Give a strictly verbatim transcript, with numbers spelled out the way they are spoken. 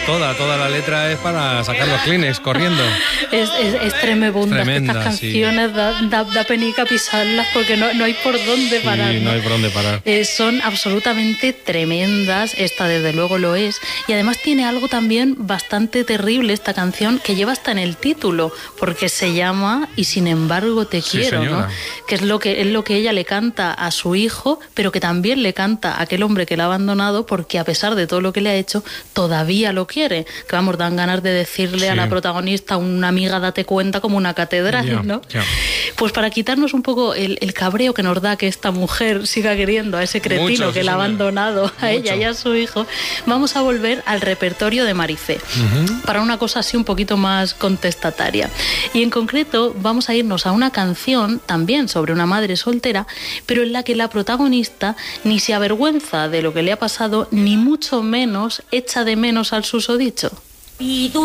Toda, toda la letra es para sacar los Kleenex corriendo. Es, es, es tremebunda. Tremenda, Estas canciones sí. da, da, da penica pisarlas porque no, no hay por dónde parar. Sí, no hay por dónde parar. Eh, son absolutamente tremendas, esta desde luego lo es, y además tiene algo también bastante terrible esta canción que lleva hasta en el título, porque se llama Y sin embargo te Sí, quiero, señora. ¿no? Que es lo que es lo que ella le canta a su hijo, pero que también le canta a aquel hombre que la ha abandonado, porque a pesar de todo lo que le ha hecho, todavía lo quiere. Que vamos, dan ganas de decirle Sí. a la protagonista, una amiga, date cuenta, como una catedral, Ya, ¿no? ya. Pues para quitarnos un poco el, el cabreo que nos da que esta mujer siga queriendo a ese cretino Mucho, que sí, la ha señora. abandonado a Mucho. ella y a su hijo, vamos a volver al repertorio de Marifé, Uh-huh. para una cosa así un poquito más contestataria. Y en concreto vamos a irnos a una canción también sobre una madre soltera, pero en la que la protagonista ni se avergüenza de lo que le ha pasado, ni mucho menos echa de menos al susodicho. Y tú